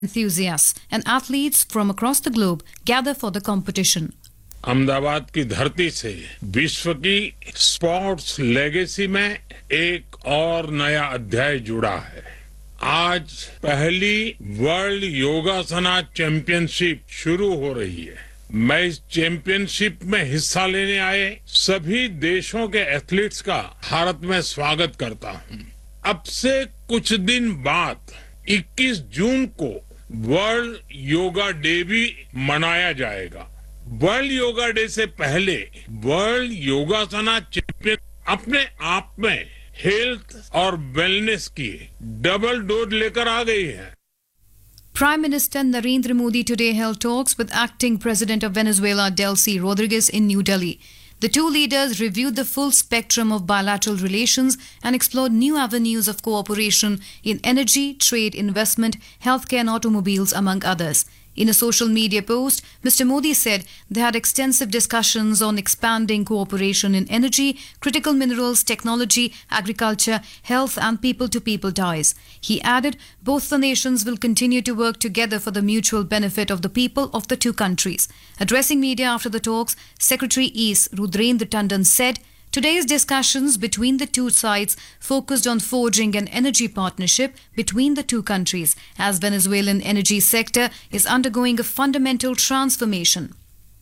enthusiasts and athletes from across the globe gather for the competition. Ahmedabad की धरती से विश्व की स्पोर्ट्स लेगेसी में एक और नया अध्याय जुड़ा है। आज पहली वर्ल्ड योगासना चैंपियनशिप शुरू हो रही है। मैं इस चैंपियनशिप में हिस्सा लेने आए सभी देशों के एथलीट्स का भारत में स्वागत करता हूं। अब से कुछ दिन बाद 21 जून को वर्ल्ड योगा डे भी मनाया जाएगा। वर्ल्ड योगा डे से पहले वर्ल्ड योगासना चैंपियन अपने आप में हेल्थ और वेलनेस की डबल डोज लेकर आ गई है। Prime Minister Narendra Modi today held talks with acting President of Venezuela Delcy Rodriguez in New Delhi. The two leaders reviewed the full spectrum of bilateral relations and explored new avenues of cooperation in energy, trade, investment, healthcare and automobiles, among others. In a social media post, Mr. Modi said they had extensive discussions on expanding cooperation in energy, critical minerals, technology, agriculture, health and people-to-people ties. He added both the nations will continue to work together for the mutual benefit of the people of the two countries. Addressing media after the talks, Secretary East Rudrendra Tandon said, today's discussions between the two sides focused on forging an energy partnership between the two countries as Venezuelan energy sector is undergoing a fundamental transformation.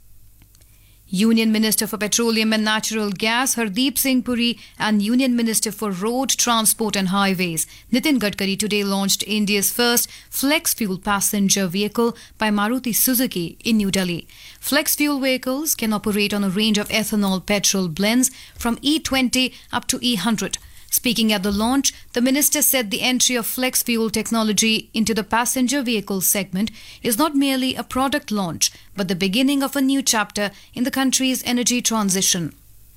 Union Minister for Petroleum and Natural Gas Hardeep Singh Puri and Union Minister for Road Transport and Highways Nitin Gadkari today launched India's first flex fuel passenger vehicle by Maruti Suzuki in New Delhi. Flex fuel vehicles can operate on a range of ethanol petrol blends from E20 up to E100. Speaking at the launch, the minister said the entry of flex fuel technology into the passenger vehicle segment is not merely a product launch, but the beginning of a new chapter in the country's energy transition.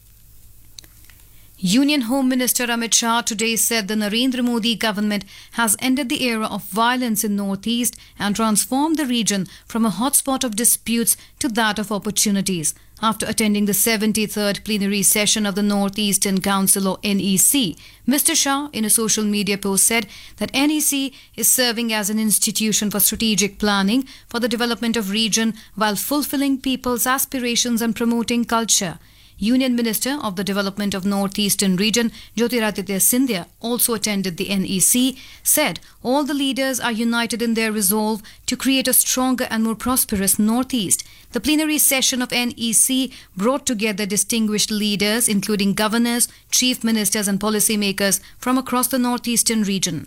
Union Home Minister Amit Shah today said the Narendra Modi government has ended the era of violence in Northeast and transformed the region from a hotspot of disputes to that of opportunities. After attending the 73rd plenary session of the Northeastern Council or NEC, Mr. Shah in a social media post said that NEC is serving as an institution for strategic planning for the development of region while fulfilling people's aspirations and promoting culture. Union Minister of the Development of Northeastern Region, Jyotiraditya Scindia, also attended the NEC, said all the leaders are united in their resolve to create a stronger and more prosperous Northeast. The plenary session of NEC brought together distinguished leaders, including governors, chief ministers and policymakers from across the Northeastern region.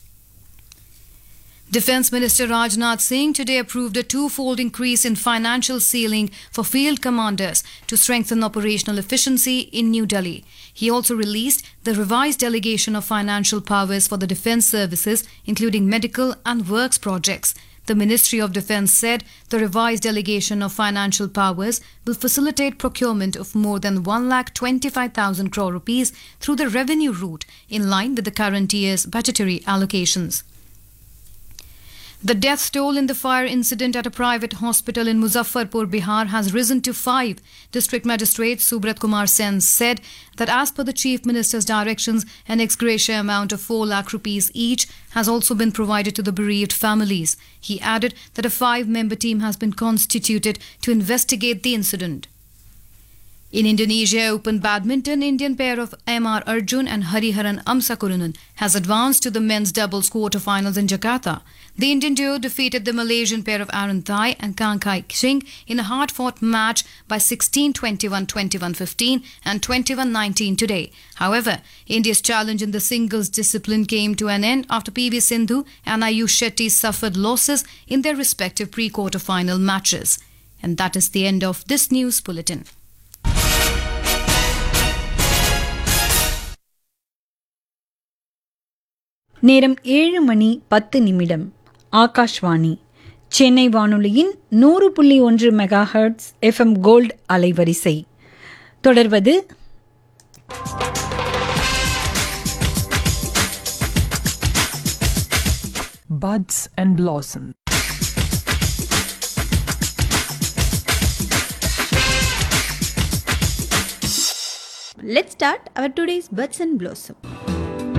Defence Minister Rajnath Singh today approved a twofold increase in financial ceiling for field commanders to strengthen operational efficiency in New Delhi. He also released the revised delegation of financial powers for the defence services, including medical and works projects. The Ministry of Defence said the revised delegation of financial powers will facilitate procurement of more than 1,25,000 crore rupees through the revenue route in line with the current year's budgetary allocations. The death toll in the fire incident at a private hospital in Muzaffarpur, Bihar has risen to 5. District Magistrate Subrat Kumar Sen said that as per the Chief Minister's directions, an ex gratia amount of 4 lakh rupees each has also been provided to the bereaved families. He added that a 5-member team has been constituted to investigate the incident. In Indonesia Open Badminton, Indian pair of M.R. Arjun and Hariharan Amsakurunan has advanced to the men's doubles quarterfinals in Jakarta. The Indian duo defeated the Malaysian pair of Aaron Thai and Kang Kai Ching in a hard-fought match by 16-21, 21-15 and 21-19 today. However, India's challenge in the singles discipline came to an end after PV Sindhu and Ayush Shetty suffered losses in their respective pre-quarterfinal matches. And that is the end of this news bulletin. நேரம் 7:10 ஆகாஷ்வாணி சென்னை வானொலியின் 100.1 megahertz FM gold அலைவரிசை. தொடர்வது Buds and Blossom. Let's start our today's Buds and Blossom.